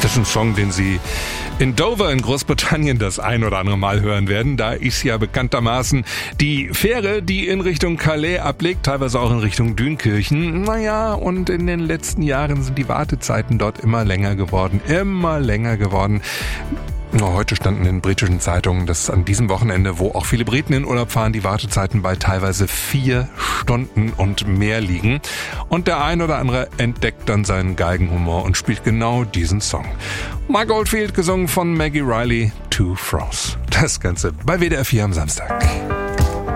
Das ist ein Song, den Sie in Dover in Großbritannien das ein oder andere Mal hören werden. Da ist ja bekanntermaßen die Fähre, die in Richtung Calais ablegt, teilweise auch in Richtung Dünkirchen. Naja, und in den letzten Jahren sind die Wartezeiten dort immer länger geworden. Heute stand in den britischen Zeitungen, dass an diesem Wochenende, wo auch viele Briten in Urlaub fahren, die Wartezeiten bei teilweise 4 Stunden und mehr liegen. Und der ein oder andere entdeckt dann seinen Geigenhumor und spielt genau diesen Song. Mike Oldfield, gesungen von Maggie Riley, Two Frogs. Das Ganze bei WDR 4 am Samstag.